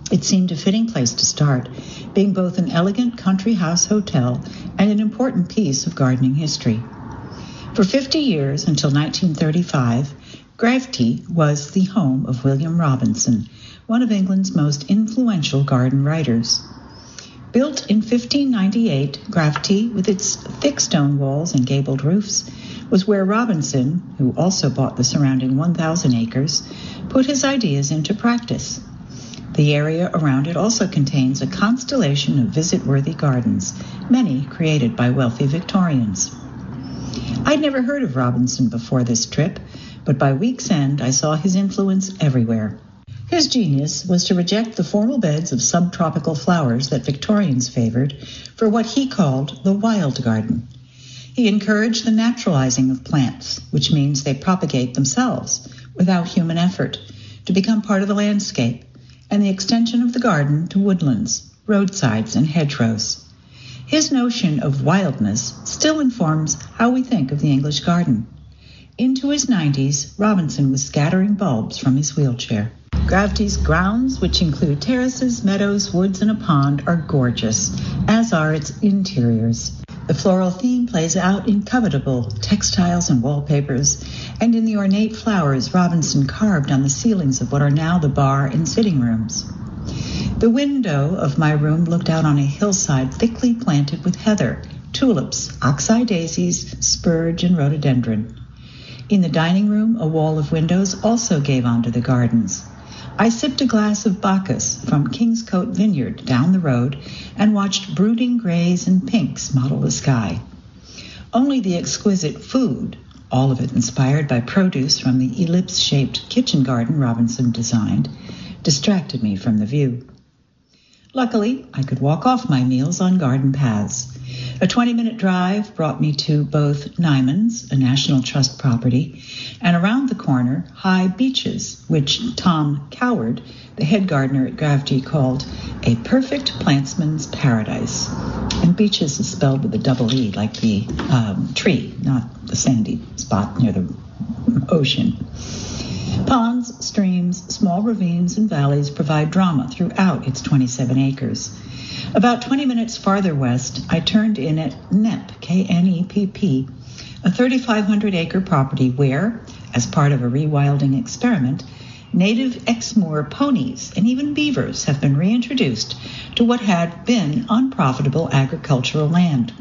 It seemed a fitting place to start, being both an elegant country house hotel and an important piece of gardening history. For 50 years, until 1935, Gravetie was the home of William Robinson, one of England's most influential garden writers. Built in 1598, Gravetie, with its thick stone walls and gabled roofs, was where Robinson, who also bought the surrounding 1,000 acres, put his ideas into practice. The area around it also contains a constellation of visit-worthy gardens, many created by wealthy Victorians. I'd never heard of Robinson before this trip, but by week's end I saw his influence everywhere. His genius was to reject the formal beds of subtropical flowers that Victorians favored for what he called the wild garden. He encouraged the naturalizing of plants, which means they propagate themselves without human effort, to become part of the landscape, and the extension of the garden to woodlands, roadsides, and hedgerows. His notion of wildness still informs how we think of the English garden. Into his 90s, Robinson was scattering bulbs from his wheelchair. Gravetie's grounds, which include terraces, meadows, woods, and a pond, are gorgeous, as are its interiors. The floral theme plays out in covetable textiles and wallpapers, and in the ornate flowers Robinson carved on the ceilings of what are now the bar and sitting rooms. The window of my room looked out on a hillside thickly planted with heather, tulips, oxeye daisies, spurge, and rhododendron. In the dining room, a wall of windows also gave onto the gardens. I sipped a glass of Bacchus from Kingscote Vineyard down the road and watched brooding grays and pinks model the sky. Only the exquisite food, all of it inspired by produce from the ellipse-shaped kitchen garden Robinson designed, distracted me from the view. Luckily, I could walk off my meals on garden paths. A 20-minute drive brought me to both Nyman's, a National Trust property, and around the corner, High Beeches, which Tom Coward, the head gardener at Gravetie, called a perfect plantsman's paradise. And Beeches is spelled with a double E, like the tree, not the sandy spot near the ocean. Ponds, streams, small ravines, and valleys provide drama throughout its 27 acres. About 20 minutes farther west, I turned in at Knepp, K-N-E-P-P, a 3,500-acre property where, as part of a rewilding experiment, native Exmoor ponies and even beavers have been reintroduced to what had been unprofitable agricultural land.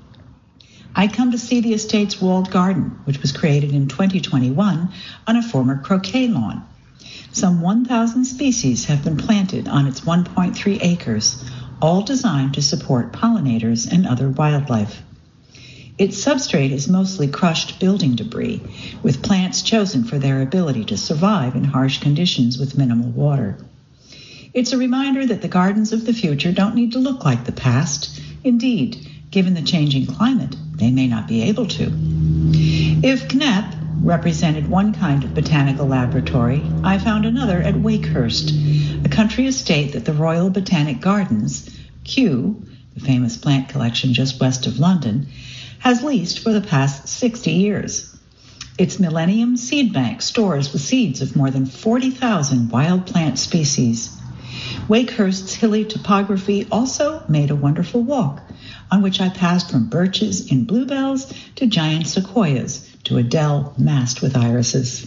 I'd come to see the estate's walled garden, which was created in 2021 on a former croquet lawn. Some 1,000 species have been planted on its 1.3 acres, all designed to support pollinators and other wildlife. Its substrate is mostly crushed building debris, with plants chosen for their ability to survive in harsh conditions with minimal water. It's a reminder that the gardens of the future don't need to look like the past. Indeed, given the changing climate, they may not be able to. If Knepp represented one kind of botanical laboratory, I found another at Wakehurst, a country estate that the Royal Botanic Gardens, Kew, the famous plant collection just west of London, has leased for the past 60 years. Its Millennium Seed Bank stores the seeds of more than 40,000 wild plant species. Wakehurst's hilly topography also made a wonderful walk, on which I passed from birches in bluebells to giant sequoias to a dell massed with irises.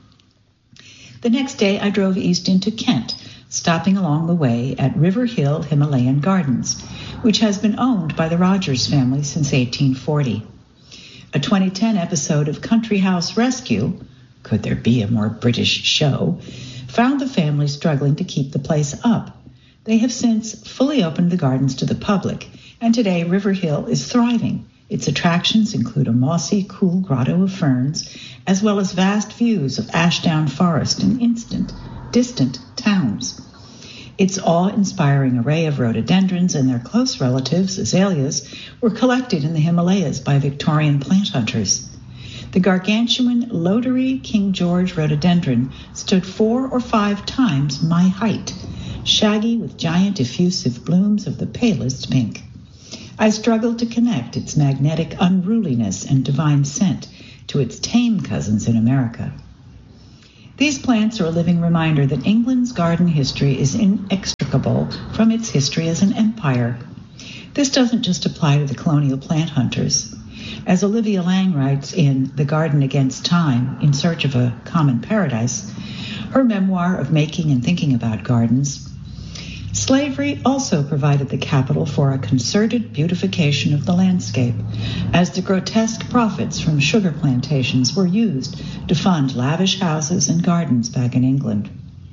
The next day I drove east into Kent, stopping along the way at River Hill Himalayan Gardens, which has been owned by the Rogers family since 1840. A 2010 episode of Country House Rescue, could there be a more British show, found the family struggling to keep the place up. They have since fully opened the gardens to the public, and today River Hill is thriving. Its attractions include a mossy, cool grotto of ferns, as well as vast views of Ashdown Forest and distant towns. Its awe-inspiring array of rhododendrons and their close relatives, azaleas, were collected in the Himalayas by Victorian plant hunters. The gargantuan Lodery King George rhododendron stood 4 or 5 times my height, shaggy with giant effusive blooms of the palest pink. I struggled to connect its magnetic unruliness and divine scent to its tame cousins in America. These plants are a living reminder that England's garden history is inextricable from its history as an empire. This doesn't just apply to the colonial plant hunters. As Olivia Lang writes in The Garden Against Time, In Search of a Common Paradise, her memoir of making and thinking about gardens, slavery also provided the capital for a concerted beautification of the landscape, as the grotesque profits from sugar plantations were used to fund lavish houses and gardens back in England.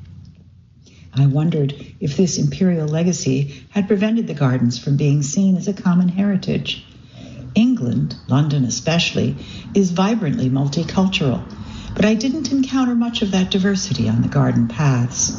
I wondered if this imperial legacy had prevented the gardens from being seen as a common heritage. England, London especially, is vibrantly multicultural, but I didn't encounter much of that diversity on the garden paths.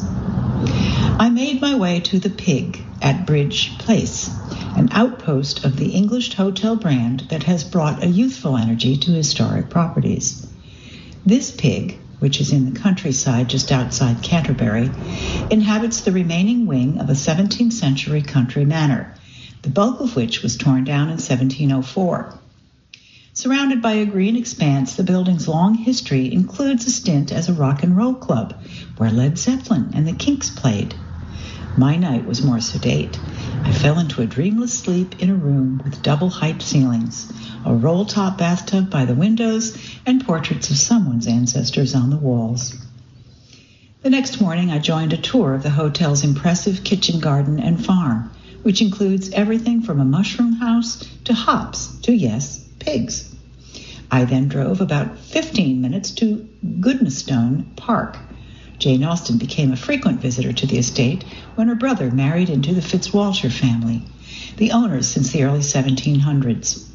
I made my way to the Pig at Bridge Place, an outpost of the English hotel brand that has brought a youthful energy to historic properties. This Pig, which is in the countryside just outside Canterbury, inhabits the remaining wing of a 17th century country manor, the bulk of which was torn down in 1704. Surrounded by a green expanse, the building's long history includes a stint as a rock and roll club, where Led Zeppelin and the Kinks played. My night was more sedate. I fell into a dreamless sleep in a room with double-height ceilings, a roll-top bathtub by the windows, and portraits of someone's ancestors on the walls. The next morning, I joined a tour of the hotel's impressive kitchen garden and farm, which includes everything from a mushroom house to hops to, yes, pigs. I then drove about 15 minutes to Goodnestone Park. Jane Austen became a frequent visitor to the estate when her brother married into the Fitzwalter family, the owners since the early 1700s.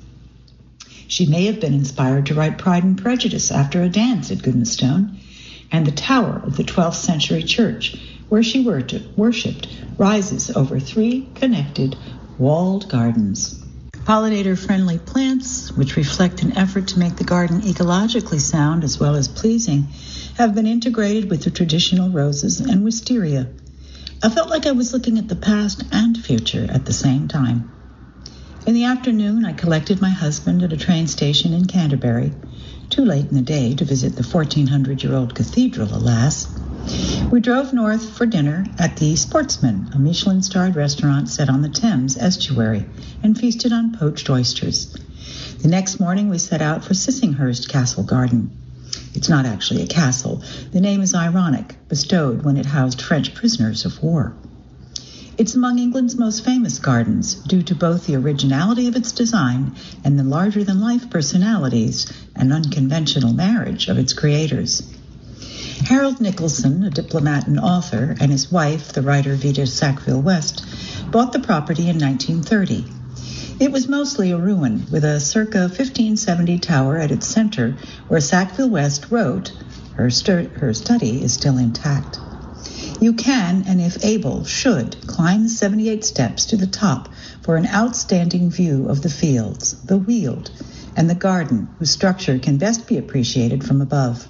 She may have been inspired to write Pride and Prejudice after a dance at Goodnestone, and the tower of the 12th century church, where she worshipped, rises over 3 connected, walled gardens. Pollinator-friendly plants, which reflect an effort to make the garden ecologically sound as well as pleasing, have been integrated with the traditional roses and wisteria. I felt like I was looking at the past and future at the same time. In the afternoon, I collected my husband at a train station in Canterbury, too late in the day to visit the 1,400-year-old cathedral, alas. We drove north for dinner at the Sportsman, a Michelin-starred restaurant set on the Thames estuary, and feasted on poached oysters. The next morning, we set out for Sissinghurst Castle Garden. It's not actually a castle. The name is ironic, bestowed when it housed French prisoners of war. It's among England's most famous gardens, due to both the originality of its design and the larger-than-life personalities and unconventional marriage of its creators. Harold Nicolson, a diplomat and author, and his wife, the writer Vida Sackville-West, bought the property in 1930. It was mostly a ruin, with a circa 1570 tower at its center, where Sackville-West wrote, her study is still intact. You can, and if able, should climb the 78 steps to the top for an outstanding view of the fields, the Weald, and the garden, whose structure can best be appreciated from above.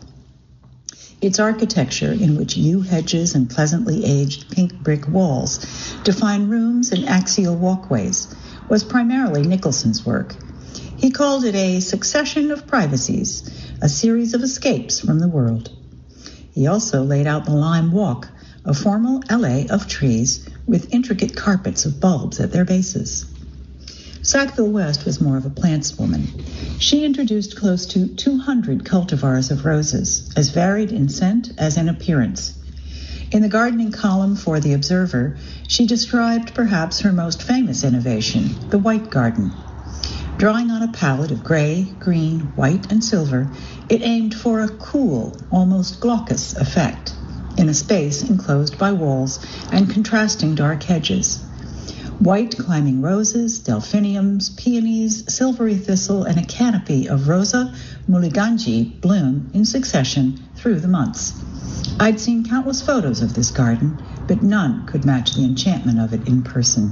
Its architecture, in which yew hedges and pleasantly aged pink brick walls define rooms and axial walkways, was primarily Nicholson's work. He called it a succession of privacies, a series of escapes from the world. He also laid out the Lime Walk, a formal allée of trees with intricate carpets of bulbs at their bases. Sackville-West was more of a plantswoman. She introduced close to 200 cultivars of roses, as varied in scent as in appearance. In the gardening column for The Observer, she described perhaps her most famous innovation, the White Garden. Drawing on a palette of gray, green, white, and silver, it aimed for a cool, almost glaucous effect, in a space enclosed by walls and contrasting dark hedges. White climbing roses, delphiniums, peonies, silvery thistle, and a canopy of Rosa mulliganji bloom in succession through the months. I'd seen countless photos of this garden, but none could match the enchantment of it in person.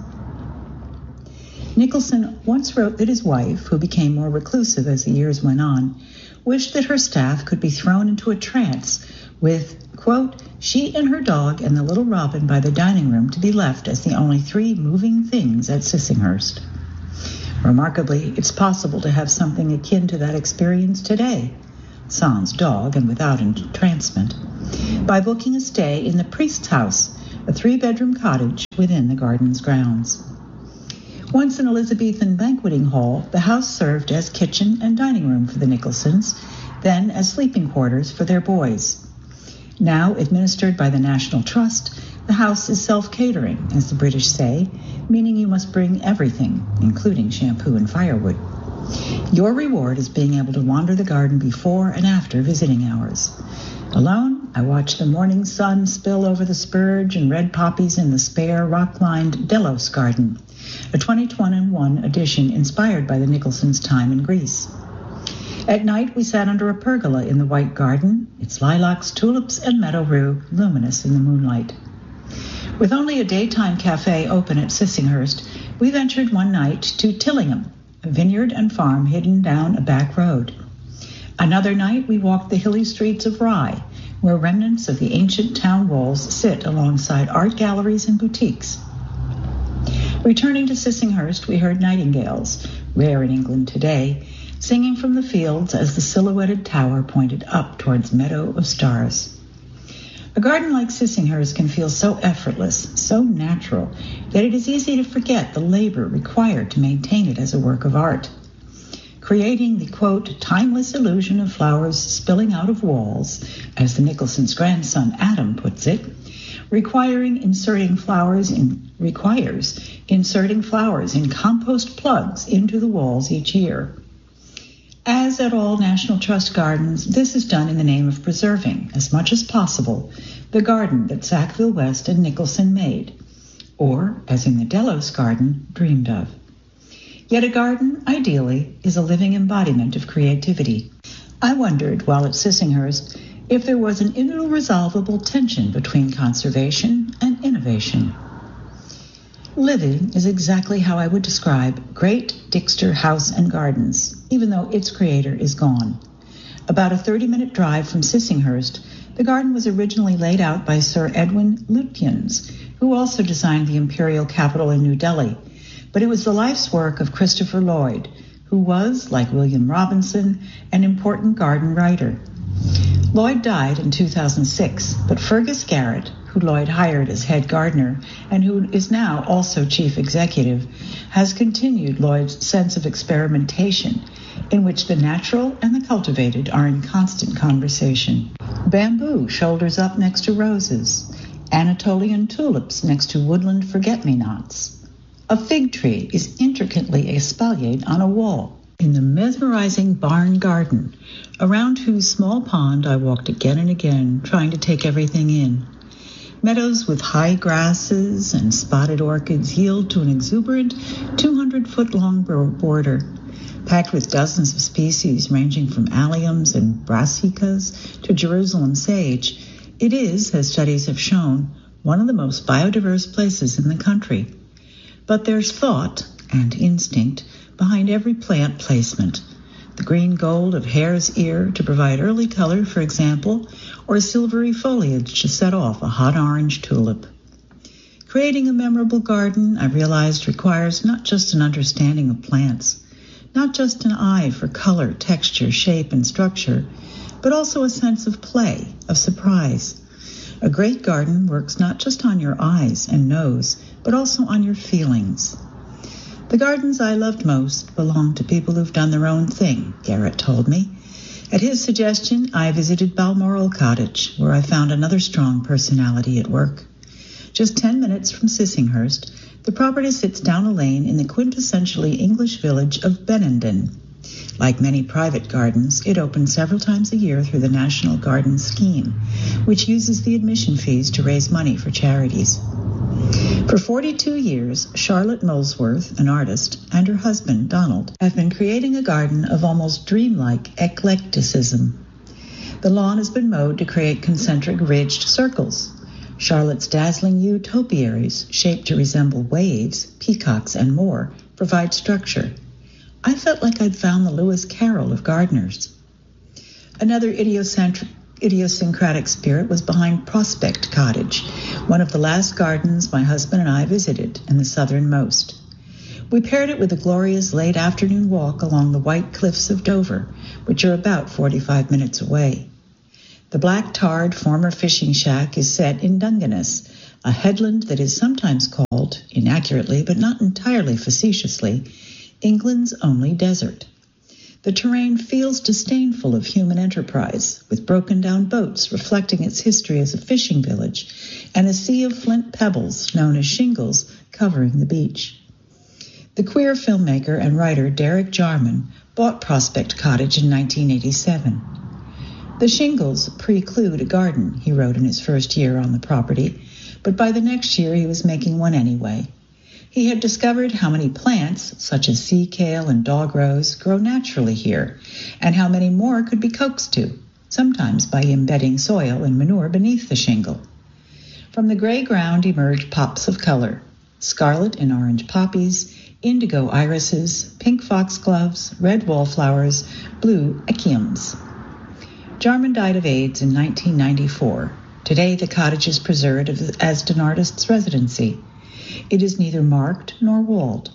Nicholson once wrote that his wife, who became more reclusive as the years went on, wished that her staff could be thrown into a trance with, quote, she and her dog and the little robin by the dining room to be left as the only 3 moving things at Sissinghurst. Remarkably, it's possible to have something akin to that experience today. sans dog and without entrancement, by booking a stay in the priest's house, a 3-bedroom cottage within the garden's grounds. Once an Elizabethan banqueting hall, the house served as kitchen and dining room for the Nicholsons, then as sleeping quarters for their boys. Now administered by the National Trust, the house is self-catering, as the British say, meaning you must bring everything, including shampoo and firewood. Your reward is being able to wander the garden before and after visiting hours. Alone, I watch the morning sun spill over the spurge and red poppies in the spare, rock-lined Delos garden, a 2021 addition inspired by the Nicholsons' time in Greece. At night, we sat under a pergola in the white garden, its lilacs, tulips, and meadow rue luminous in the moonlight. With only a daytime cafe open at Sissinghurst, we ventured one night to Tillingham, a vineyard and farm hidden down a back road. Another night, we walked the hilly streets of Rye, where remnants of the ancient town walls sit alongside art galleries and boutiques. Returning to Sissinghurst, we heard nightingales, rare in England today, singing from the fields as the silhouetted tower pointed up towards meadow of stars. A garden like Sissinghurst can feel so effortless, so natural, that it is easy to forget the labor required to maintain it as a work of art. Creating the, quote, timeless illusion of flowers spilling out of walls, as the Nicholsons' grandson Adam puts it, requires inserting flowers in compost plugs into the walls each year. As at all National Trust gardens, this is done in the name of preserving, as much as possible, the garden that Sackville West and Nicholson made, or, as in the Delos garden, dreamed of. Yet a garden, ideally, is a living embodiment of creativity. I wondered, while at Sissinghurst, if there was an irresolvable tension between conservation and innovation. Living is exactly how I would describe Great Dixter House and Gardens, even though its creator is gone. About a 30-minute drive from Sissinghurst, the garden was originally laid out by Sir Edwin Lutyens, who also designed the imperial capital in New Delhi. But it was the life's work of Christopher Lloyd, who was, like William Robinson, an important garden writer. Lloyd died in 2006, but Fergus Garrett, who Lloyd hired as head gardener and who is now also chief executive, has continued Lloyd's sense of experimentation, in which the natural and the cultivated are in constant conversation. Bamboo shoulders up next to roses, Anatolian tulips next to woodland forget-me-nots. A fig tree is intricately espalier on a wall in the mesmerizing barn garden, around whose small pond I walked again and again, trying to take everything in. Meadows with high grasses and spotted orchids yield to an exuberant 200-foot-long border, packed with dozens of species ranging from alliums and brassicas to Jerusalem sage. It is, as studies have shown, one of the most biodiverse places in the country. But there's thought and instinct behind every plant placement. The green gold of hare's ear to provide early color, for example, or silvery foliage to set off a hot orange tulip. Creating a memorable garden, I realized, requires not just an understanding of plants, not just an eye for color, texture, shape, and structure, but also a sense of play, of surprise. A great garden works not just on your eyes and nose, but also on your feelings. The gardens I loved most belong to people who've done their own thing, Garrett told me. At his suggestion, I visited Balmoral Cottage, where I found another strong personality at work. Just 10 minutes from Sissinghurst, the property sits down a lane in the quintessentially English village of Benenden. Like many private gardens, it opens several times a year through the National Garden Scheme, which uses the admission fees to raise money for charities. For 42 years, Charlotte Molesworth, an artist, and her husband, Donald, have been creating a garden of almost dreamlike eclecticism. The lawn has been mowed to create concentric ridged circles. Charlotte's dazzling yew topiaries, shaped to resemble waves, peacocks, and more, provide structure. I felt like I'd found the Lewis Carroll of gardeners. Another idiosyncratic spirit was behind Prospect Cottage, one of the last gardens my husband and I visited, and the southernmost. We paired it with a glorious late afternoon walk along the white cliffs of Dover, which are about 45 minutes away. The black-tarred former fishing shack is set in Dungeness, a headland that is sometimes called, inaccurately but not entirely facetiously, England's only desert. The terrain feels disdainful of human enterprise, with broken-down boats reflecting its history as a fishing village, and a sea of flint pebbles, known as shingles, covering the beach. The queer filmmaker and writer Derek Jarman bought Prospect Cottage in 1987. The shingles preclude a garden, he wrote in his first year on the property, but by the next year he was making one anyway. He had discovered how many plants, such as sea kale and dog rose, grow naturally here, and how many more could be coaxed to, sometimes by embedding soil and manure beneath the shingle. From the gray ground emerged pops of color: scarlet and orange poppies, indigo irises, pink foxgloves, red wallflowers, blue achiums. Jarman died of AIDS in 1994. Today the cottage is preserved as an artist's residency. It is neither marked nor walled.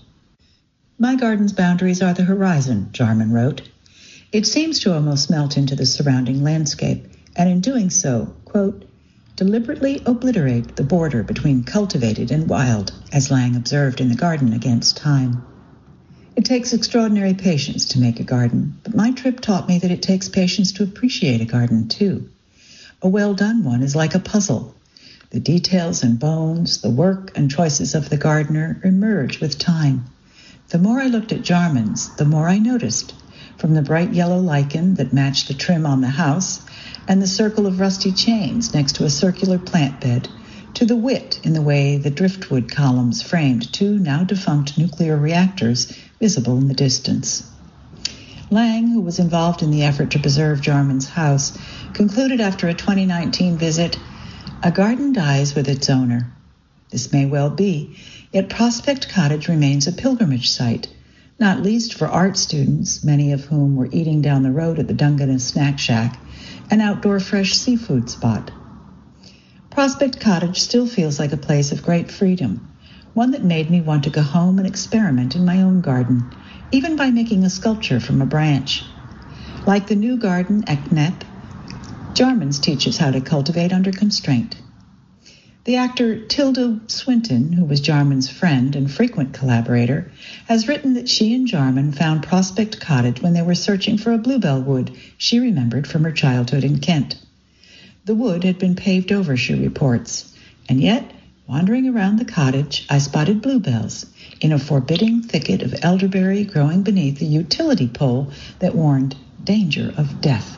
My garden's boundaries are the horizon, Jarman wrote. It seems to almost melt into the surrounding landscape, and in doing so, quote, deliberately obliterate the border between cultivated and wild, as Lang observed in the garden against time. It takes extraordinary patience to make a garden, but my trip taught me that it takes patience to appreciate a garden, too. A well-done one is like a puzzle. The details and bones, the work and choices of the gardener emerge with time. The more I looked at Jarman's, the more I noticed, from the bright yellow lichen that matched the trim on the house and the circle of rusty chains next to a circular plant bed, to the wit in the way the driftwood columns framed two now-defunct nuclear reactors visible in the distance. Lang, who was involved in the effort to preserve Jarman's house, concluded after a 2019 visit, "A garden dies with its owner." This may well be, yet Prospect Cottage remains a pilgrimage site, not least for art students, many of whom were eating down the road at the Dungeness Snack Shack, an outdoor fresh seafood spot. Prospect Cottage still feels like a place of great freedom, one that made me want to go home and experiment in my own garden, even by making a sculpture from a branch. Like the new garden at Knepp, Jarman's teaches how to cultivate under constraint. The actor Tilda Swinton, who was Jarman's friend and frequent collaborator, has written that she and Jarman found Prospect Cottage when they were searching for a bluebell wood she remembered from her childhood in Kent. The wood had been paved over, she reports, and yet, wandering around the cottage, I spotted bluebells in a forbidding thicket of elderberry growing beneath a utility pole that warned danger of death.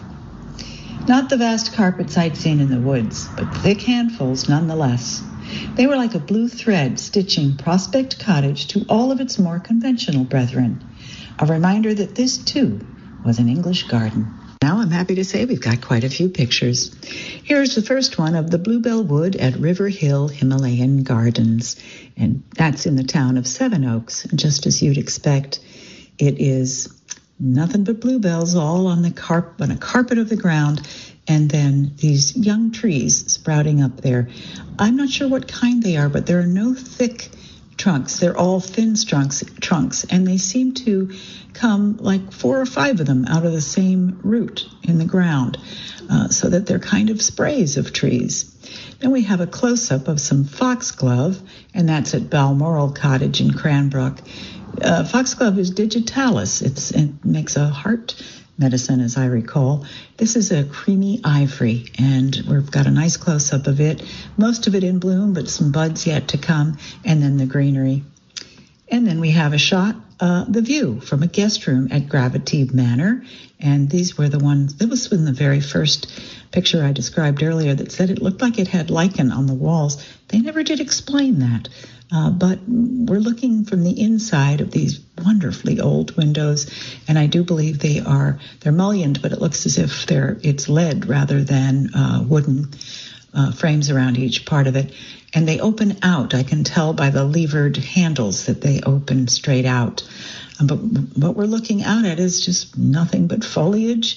Not the vast carpets I'd seen in the woods, but thick handfuls nonetheless. They were like a blue thread stitching Prospect Cottage to all of its more conventional brethren, a reminder that this, too, was an English garden. Now I'm happy to say we've got quite a few pictures. Here's the first one of the Bluebell Wood at River Hill Himalayan Gardens, and that's in the town of Sevenoaks. And just as you'd expect, it is nothing but bluebells all on a carpet of the ground, and then these young trees sprouting up there. I'm not sure what kind they are, but there are no thick trunks. They're all thin trunks, and they seem to come like 4 or 5 of them out of the same root in the ground, so that they're kind of sprays of trees. Then we have a close-up of some foxglove, and that's at Balmoral Cottage in Cranbrook. Foxglove is digitalis. It makes a heart medicine, as I recall. This is a creamy ivory, and we've got a nice close-up of it. Most of it in bloom, but some buds yet to come, and then the greenery. And then we have a shot, the view from a guest room at Gravity Manor, and these were the ones, that was in the very first picture I described earlier that said it looked like it had lichen on the walls. They never did explain that. But we're looking from the inside of these wonderfully old windows, and I do believe they're mullioned, but it looks as if it's lead rather than wooden frames around each part of it. And they open out. I can tell by the levered handles that they open straight out. But what we're looking out at is just nothing but foliage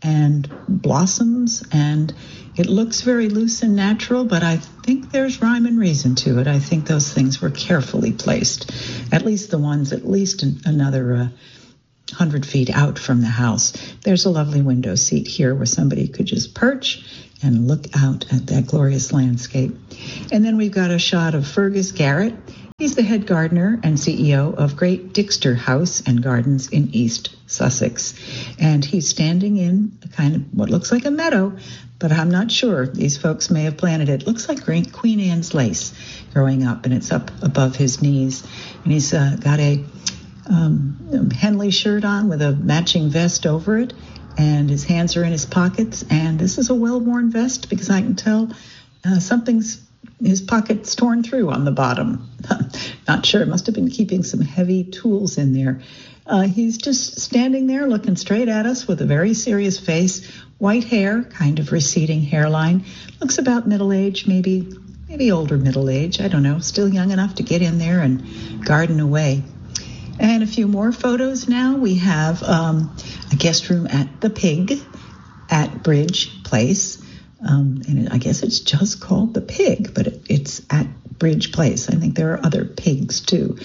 and blossoms, and it looks very loose and natural, but I think there's rhyme and reason to it. I think those things were carefully placed, at least the ones at least another 100 feet out from the house. There's a lovely window seat here where somebody could just perch and look out at that glorious landscape. And then we've got a shot of Fergus Garrett. He's the head gardener and CEO of Great Dixter House and Gardens in East Sussex. And he's standing in a kind of what looks like a meadow, but I'm not sure. These folks may have planted it. It looks like Queen Anne's lace growing up, and it's up above his knees. And he's got a Henley shirt on with a matching vest over it, and his hands are in his pockets. And this is a well-worn vest because I can tell his pocket's torn through on the bottom. Not sure. Must have been keeping some heavy tools in there. He's just standing there looking straight at us with a very serious face, white hair, kind of receding hairline. Looks about middle-age, maybe older middle-age. I don't know. Still young enough to get in there and garden away. And a few more photos now. We have a guest room at the Pig at Bridge Place. And I guess it's just called the Pig, but it's at Bridge Place. I think there are other pigs too.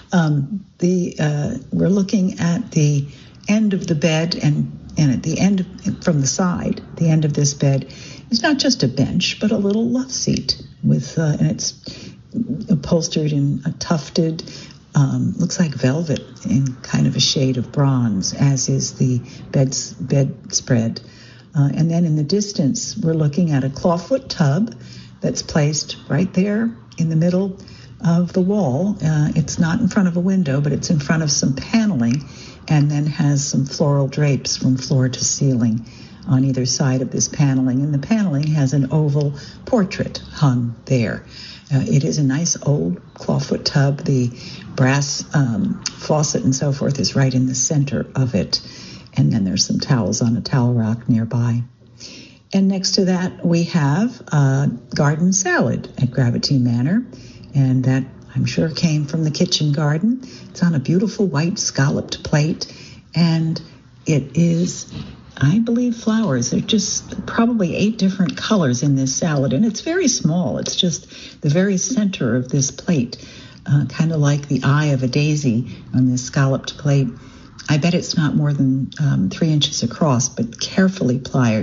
We're looking at the end of the bed, and at the end from the side, the end of this bed is not just a bench, but a little love seat with, and it's upholstered in a tufted, looks like velvet in kind of a shade of bronze, as is the bedspread. And then in the distance, we're looking at a clawfoot tub that's placed right there in the middle of the wall. It's not in front of a window, but it's in front of some paneling, and then has some floral drapes from floor to ceiling on either side of this paneling. And the paneling has an oval portrait hung there. It is a nice old clawfoot tub. The brass faucet and so forth is right in the center of it. And then there's some towels on a towel rack nearby. And next to that, we have garden salad at Gravity Manor. And that, I'm sure, came from the kitchen garden. It's on a beautiful white scalloped plate. And it is, I believe, flowers. There are just probably 8 different colors in this salad. And it's very small. It's just the very center of this plate, kind of like the eye of a daisy on this scalloped plate. I bet it's not more than 3 inches across, but carefully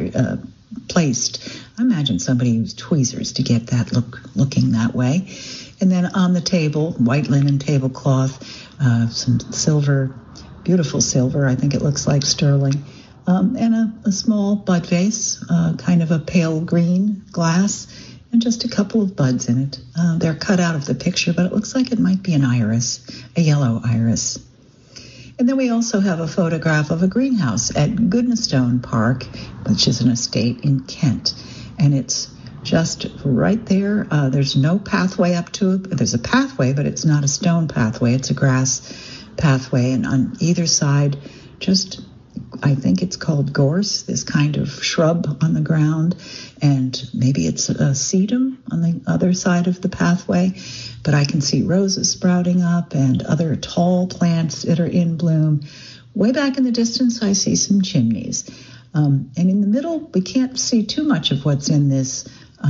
placed. I imagine somebody used tweezers to get that looking that way. And then on the table, white linen tablecloth, some silver, beautiful silver, I think it looks like sterling, and a small bud vase, kind of a pale green glass, and just a couple of buds in it. They're cut out of the picture, but it looks like it might be an iris, a yellow iris. And then we also have a photograph of a greenhouse at Goodnestone Park, which is an estate in Kent. And it's just right there. There's no pathway up to it. There's a pathway, but it's not a stone pathway. It's a grass pathway. And on either side, just, I think it's called gorse, this kind of shrub on the ground. And maybe it's a sedum on the other side of the pathway. But I can see roses sprouting up and other tall plants that are in bloom. Way back in the distance, I see some chimneys. And in the middle, we can't see too much of what's in this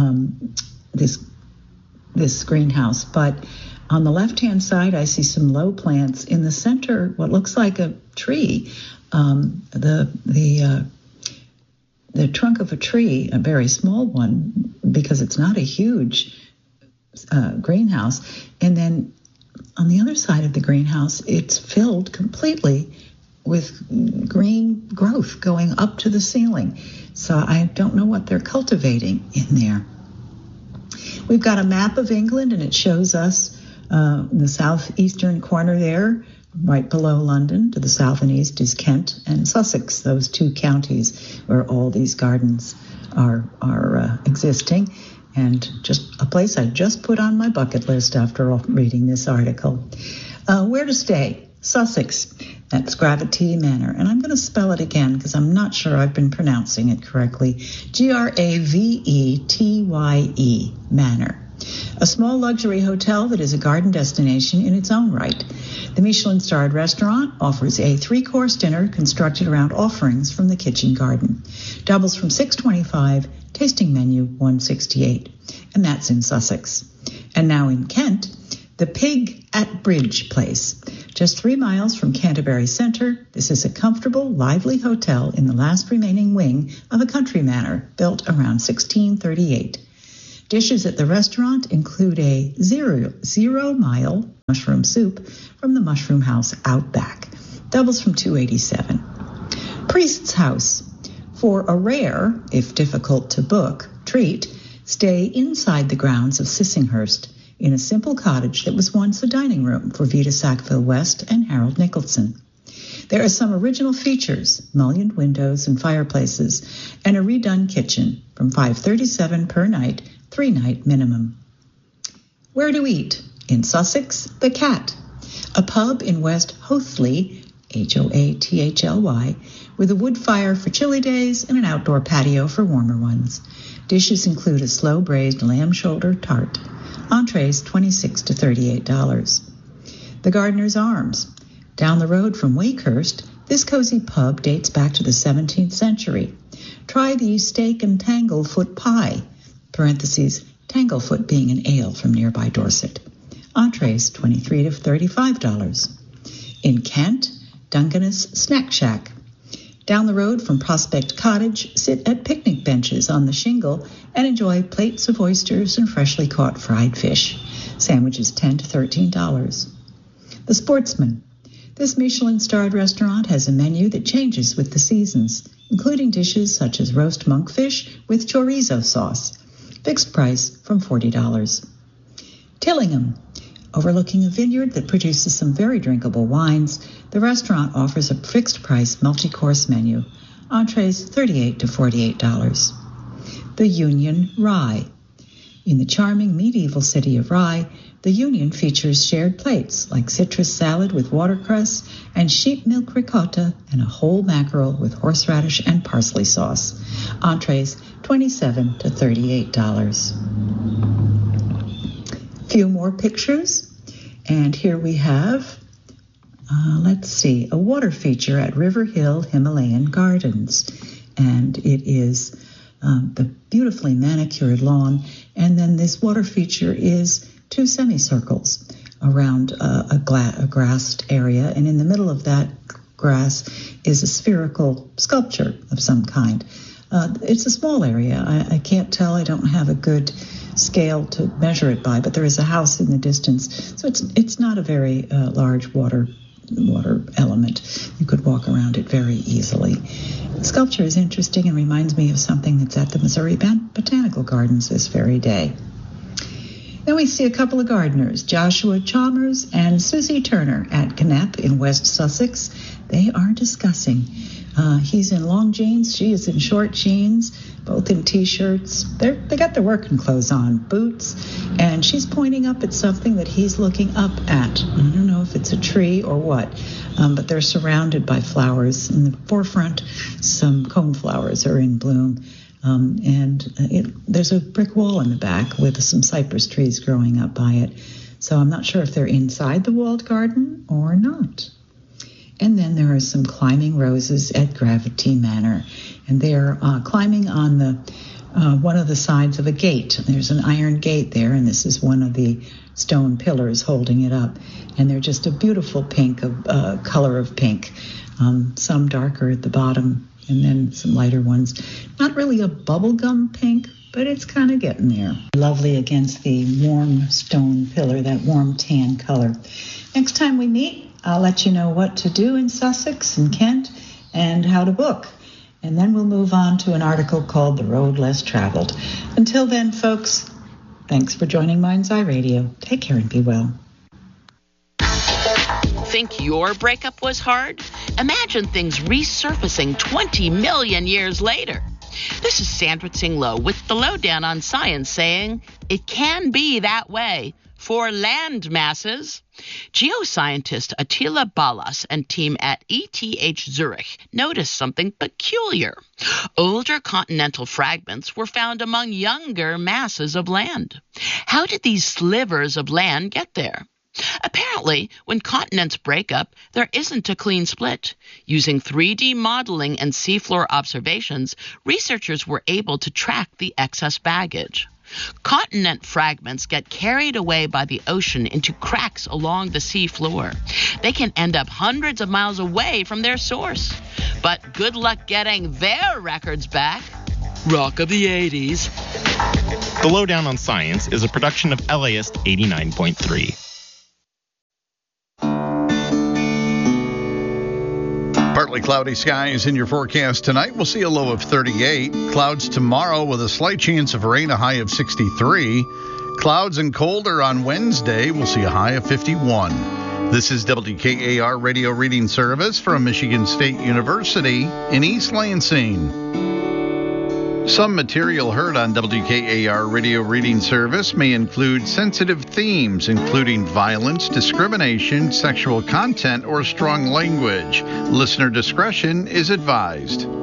greenhouse. But on the left-hand side, I see some low plants. In the center, what looks like a tree, the trunk of a tree, a very small one, because it's not a huge greenhouse. And then on the other side of the greenhouse, it's filled completely with green growth going up to the ceiling. So I don't know what they're cultivating in there. We've got a map of England, and it shows us the southeastern corner there, right below London. To the south and east is Kent and Sussex, those 2 counties where all these gardens are existing. And just a place I just put on my bucket list after reading this article. Where to stay? Sussex. That's Gravity Manor. And I'm going to spell it again because I'm not sure I've been pronouncing it correctly. Gravety Manor. a small luxury hotel that is a garden destination in its own right. The Michelin-starred restaurant offers a 3-course dinner constructed around offerings from the kitchen garden. Doubles from $6.25, tasting menu $168, and that's in Sussex. And now in Kent, the Pig at Bridge Place. Just 3 miles from Canterbury Centre, this is a comfortable, lively hotel in the last remaining wing of a country manor built around 1638. Dishes at the restaurant include a zero-mile mushroom soup from the Mushroom House out back. Doubles from $287. Priest's House. For a rare, if difficult to book, treat, stay inside the grounds of Sissinghurst in a simple cottage that was once a dining room for Vita Sackville West and Harold Nicholson. There are some original features, mullioned windows and fireplaces, and a redone kitchen from $537 per night, 3-night minimum. Where to eat? In Sussex, The Cat, a pub in West Hoathly, Hoathly, with a wood fire for chilly days and an outdoor patio for warmer ones. Dishes include a slow braised lamb shoulder tart. Entrees $26 to $38. The Gardener's Arms. Down the road from Wakehurst, this cozy pub dates back to the 17th century. Try the steak and tanglefoot pie, parentheses, tanglefoot being an ale from nearby Dorset. Entrees $23 to $35. In Kent, Dungeness Snack Shack. Down the road from Prospect Cottage, sit at picnic benches on the shingle and enjoy plates of oysters and freshly caught fried fish. Sandwiches $10 to $13. The Sportsman. This Michelin-starred restaurant has a menu that changes with the seasons, including dishes such as roast monkfish with chorizo sauce. Fixed price from $40. Tillingham. Overlooking a vineyard that produces some very drinkable wines, the restaurant offers a fixed-price multi-course menu. Entrees $38 to $48. The Union Rye. In the charming medieval city of Rye, the Union features shared plates like citrus salad with watercress and sheep milk ricotta and a whole mackerel with horseradish and parsley sauce. Entrees $27 to $38. Few more pictures, and here we have, a water feature at River Hill Himalayan Gardens, and it is the beautifully manicured lawn, and then this water feature is 2 semicircles around a grassed area, and in the middle of that grass is a spherical sculpture of some kind. It's a small area. I can't tell. I don't have a good scale to measure it by, but there is a house in the distance, so it's not a very large water element. You could walk around it very easily. The sculpture is interesting and reminds me of something that's at the Missouri Botanical Gardens this very day. Then we see a couple of gardeners, Joshua Chalmers and Susie Turner at Knapp in West Sussex. They are discussing. He's in long jeans, she is in short jeans, both in T-shirts. They got their working clothes on, boots, and she's pointing up at something that he's looking up at. I don't know if it's a tree or what, but they're surrounded by flowers. In the forefront, some coneflowers are in bloom, and there's a brick wall in the back with some cypress trees growing up by it. So I'm not sure if they're inside the walled garden or not. And then there are some climbing roses at Gravity Manor, and they're climbing on the one of the sides of a gate. There's an iron gate there, and this is one of the stone pillars holding it up. And they're just a beautiful pink, color of pink, some darker at the bottom, and then some lighter ones. Not really a bubblegum pink, but it's kind of getting there. Lovely against the warm stone pillar, that warm tan color. Next time we meet, I'll let you know what to do in Sussex and Kent and how to book. And then we'll move on to an article called The Road Less Traveled. Until then, folks, thanks for joining Mind's Eye Radio. Take care and be well. Think your breakup was hard? Imagine things resurfacing 20 million years later. This is Sandra Tsing Loh with the Lowdown on Science saying, it can be that way. for land masses. Geoscientist Attila Ballas and team at ETH Zurich noticed something peculiar. Older continental fragments were found among younger masses of land. How did these slivers of land get there? Apparently, when continents break up, there isn't a clean split. Using 3D modeling and seafloor observations, researchers were able to track the excess baggage. Continent fragments get carried away by the ocean into cracks along the sea floor. They can end up hundreds of miles away from their source. But good luck getting their records back. Rock of the 80s. The Lowdown on Science is a production of LAist 89.3. Partly cloudy skies in your forecast tonight. We'll see a low of 38. Clouds tomorrow with a slight chance of rain, a high of 63. Clouds and colder on Wednesday. We'll see a high of 51. This is WKAR Radio Reading Service from Michigan State University in East Lansing. Some material heard on WKAR Radio Reading Service may include sensitive themes, including violence, discrimination, sexual content, or strong language. Listener discretion is advised.